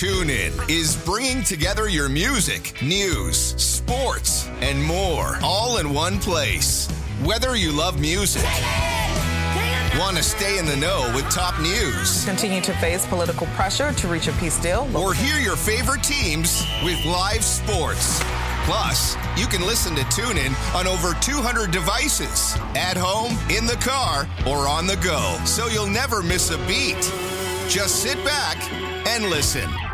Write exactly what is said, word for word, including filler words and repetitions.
TuneIn is bringing together your music, news, sports, and more all in one place. Whether you love music, want to stay in the know with top news, continue to face political pressure to reach a peace deal, or hear your favorite teams with live sports. Plus, you can listen to TuneIn on over two hundred devices, at home, in the car, or on the go, so you'll never miss a beat. Just sit back and listen.